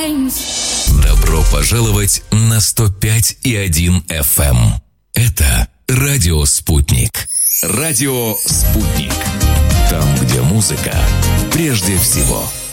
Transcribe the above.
Добро пожаловать на 105,1 FM. Это Радио Спутник. Радио Спутник. Там, где музыка прежде всего.